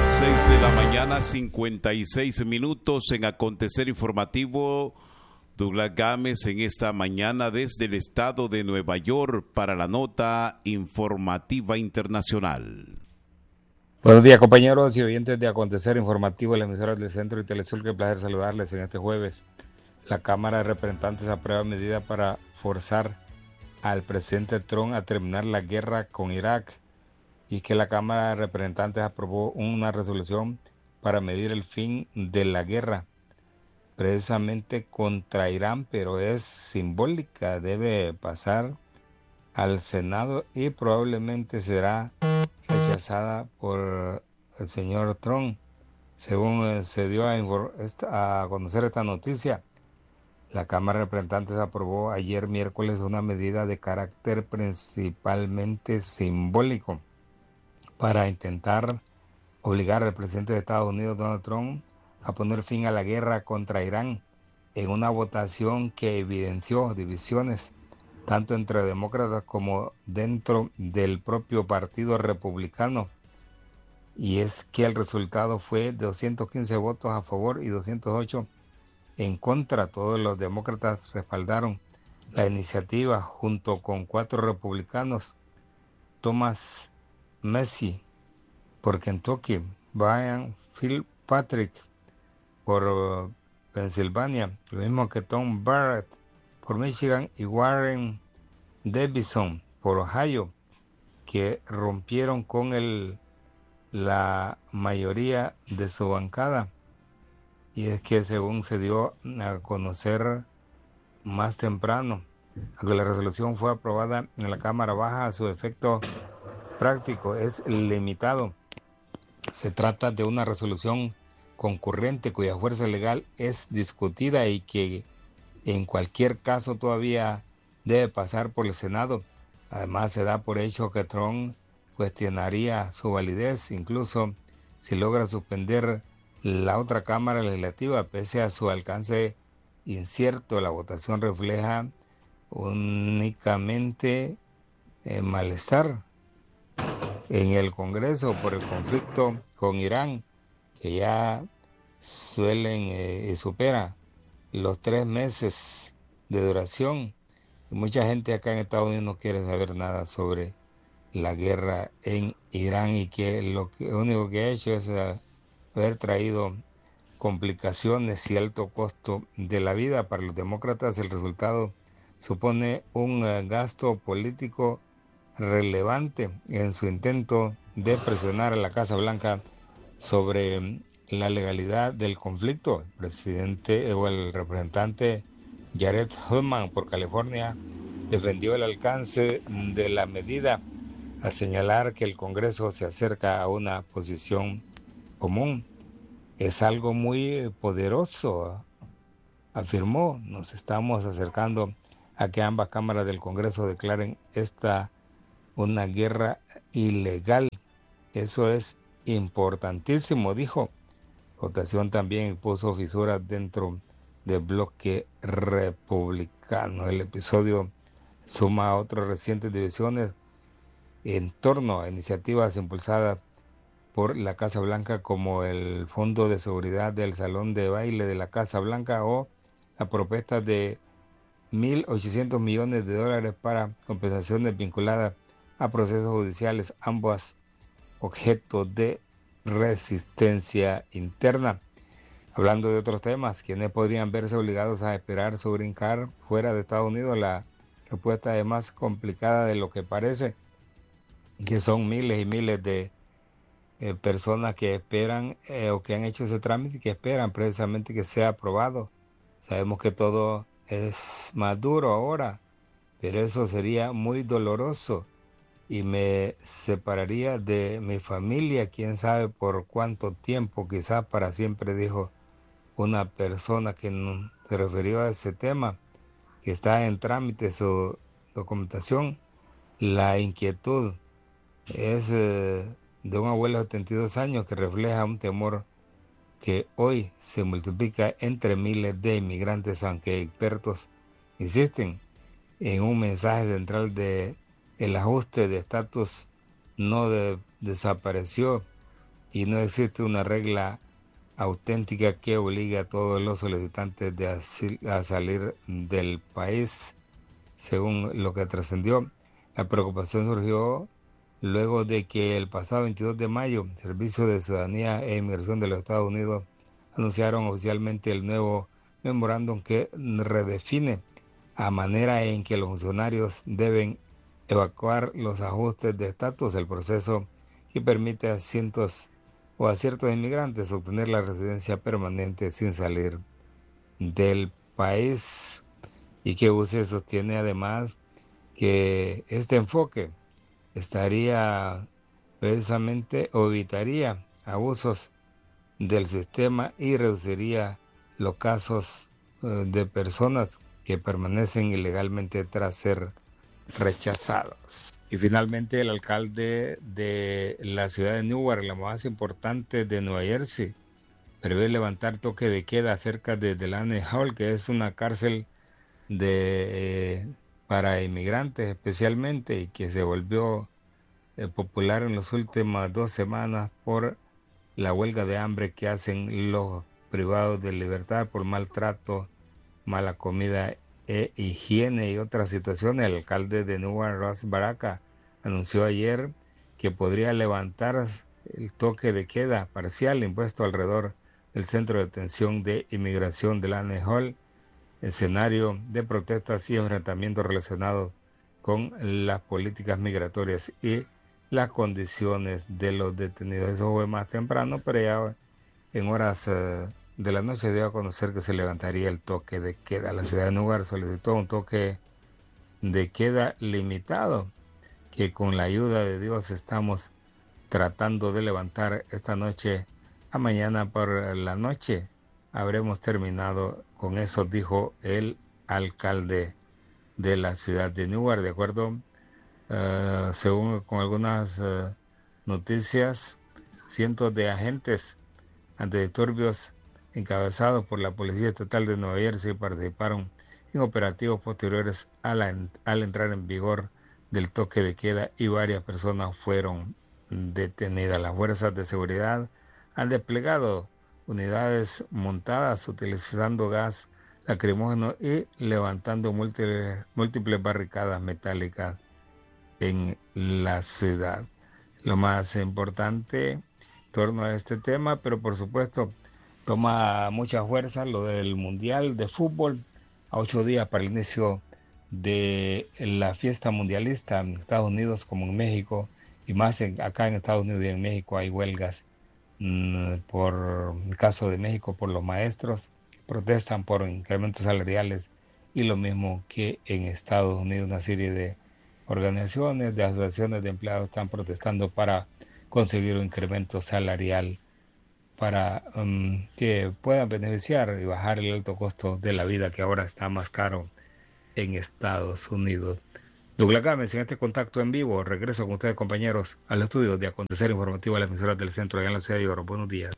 6 de la mañana, 56 minutos en Acontecer Informativo. Douglas Gámez en esta mañana desde el estado de Nueva York para la nota informativa internacional. Buenos días, compañeros y oyentes de Acontecer Informativo de la emisora del Centro y Telesur. Qué placer saludarles en este jueves. La Cámara de Representantes aprueba medida para forzar al presidente Trump a terminar la guerra con Irak. Y que la Cámara de Representantes aprobó una resolución para medir el fin de la guerra, precisamente contra Irán, pero es simbólica, debe pasar al Senado y probablemente será rechazada por el señor Trump. Según se dio a conocer esta noticia, la Cámara de Representantes aprobó ayer miércoles una medida de carácter principalmente simbólico para intentar obligar al presidente de Estados Unidos, Donald Trump, a poner fin a la guerra contra Irán en una votación que evidenció divisiones tanto entre demócratas como dentro del propio partido republicano. Y es que el resultado fue 215 votos a favor y 208 en contra. Todos los demócratas respaldaron la iniciativa junto con 4 republicanos. Thomas Massie por Kentucky, Brian Fitzpatrick por Pensilvania, lo mismo que Tom Barrett por Michigan y Warren Davidson por Ohio, que rompieron con la mayoría de su bancada. Y es que según se dio a conocer más temprano, aunque la resolución fue aprobada en la Cámara Baja, su efecto práctico es limitado. Se trata de una resolución concurrente cuya fuerza legal es discutida y que en cualquier caso todavía debe pasar por el Senado. Además, se da por hecho que Trump cuestionaría su validez, incluso si logra suspender la otra Cámara Legislativa, pese a su alcance incierto. La votación refleja únicamente malestar en el Congreso por el conflicto con Irán, que ya suelen y supera los 3 meses de duración. Y mucha gente acá en Estados Unidos no quiere saber nada sobre la guerra en Irán y que lo único que ha hecho es haber traído complicaciones y alto costo de la vida. Para los demócratas el resultado supone un gasto político relevante en su intento de presionar a la Casa Blanca sobre la legalidad del conflicto. El presidente o el representante Jared Huffman por California defendió el alcance de la medida al señalar que el Congreso se acerca a una posición común. Es algo muy poderoso, afirmó. Nos estamos acercando a que ambas cámaras del Congreso declaren esta una guerra ilegal. Eso es importantísimo, dijo. Votación también puso fisuras dentro del bloque republicano. El episodio suma a otras recientes divisiones en torno a iniciativas impulsadas por la Casa Blanca, como el Fondo de Seguridad del Salón de Baile de la Casa Blanca o la propuesta de $1.800 millones para compensaciones vinculadas a procesos judiciales, ambas objeto de resistencia interna. Hablando de otros temas, quienes podrían verse obligados a esperar su green card fuera de Estados Unidos, la respuesta es más complicada de lo que parece, que son miles y miles de personas que esperan o que han hecho ese trámite y que esperan precisamente que sea aprobado. Sabemos que todo es más duro ahora, pero eso sería muy doloroso y me separaría de mi familia, quién sabe por cuánto tiempo, quizás para siempre, dijo una persona que se refirió a ese tema, que está en trámite su documentación. La inquietud es de un abuelo de 72 años que refleja un temor que hoy se multiplica entre miles de inmigrantes, aunque expertos insisten en un mensaje central de el ajuste de estatus no desapareció y no existe una regla auténtica que obligue a todos los solicitantes a salir del país. Según lo que trascendió, la preocupación surgió luego de que el pasado 22 de mayo, el Servicio de Ciudadanía e Inmigración de los Estados Unidos anunciaron oficialmente el nuevo memorándum que redefine a manera en que los funcionarios deben evacuar los ajustes de estatus, el proceso que permite a ciertos inmigrantes obtener la residencia permanente sin salir del país. Y que UCE sostiene además que este enfoque estaría precisamente o evitaría abusos del sistema y reduciría los casos de personas que permanecen ilegalmente tras ser rechazados. Y finalmente el alcalde de la ciudad de Newark, la más importante de Nueva Jersey, prevé levantar toque de queda cerca de Delaney Hall, que es una cárcel para inmigrantes especialmente, y que se volvió popular en las últimas 2 semanas por la huelga de hambre que hacen los privados de libertad por maltrato, mala comida e higiene y otras situaciones. El alcalde de Newark, Ras Baraka, anunció ayer que podría levantar el toque de queda parcial impuesto alrededor del centro de detención de inmigración de Delaney Hall, escenario de protestas y enfrentamientos relacionados con las políticas migratorias y las condiciones de los detenidos. Eso fue más temprano, pero ya en horas de la noche dio a conocer que se levantaría el toque de queda. La ciudad de Newark solicitó un toque de queda limitado, que con la ayuda de Dios estamos tratando de levantar esta noche a mañana por la noche. Habremos terminado con eso, dijo el alcalde de la ciudad de Newark. De acuerdo, según con algunas noticias, cientos de agentes antidisturbios encabezados por la Policía Estatal de Nueva Jersey participaron en operativos posteriores al entrar en vigor del toque de queda, y varias personas fueron detenidas. Las fuerzas de seguridad han desplegado unidades montadas utilizando gas lacrimógeno y levantando múltiples barricadas metálicas en la ciudad. Lo más importante en torno a este tema, pero por supuesto toma mucha fuerza lo del Mundial de Fútbol, a 8 días para el inicio de la fiesta mundialista en Estados Unidos como en México, y más acá en Estados Unidos y en México hay huelgas. Por el caso de México, por los maestros, protestan por incrementos salariales, y lo mismo que en Estados Unidos, una serie de organizaciones, de asociaciones de empleados están protestando para conseguir un incremento salarial para que puedan beneficiar y bajar el alto costo de la vida, que ahora está más caro en Estados Unidos. Douglas Gámez, en este contacto en vivo, regreso con ustedes, compañeros, al estudio de Acontecer Informativo a las emisoras del centro allá en la ciudad de Oro. Buenos días.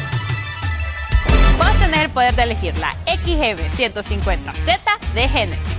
Vas a tener el poder de elegir la XM 150Z de Genesis.